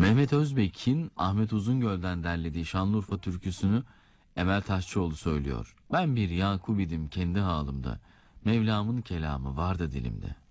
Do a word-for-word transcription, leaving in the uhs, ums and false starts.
Mehmet Özbek'in Ahmet Uzungöl'den derlediği Şanlıurfa türküsünü Emel Taşçıoğlu söylüyor. Ben bir Yakubidim kendi halimde, Mevlam'ın kelamı vardı dilimde.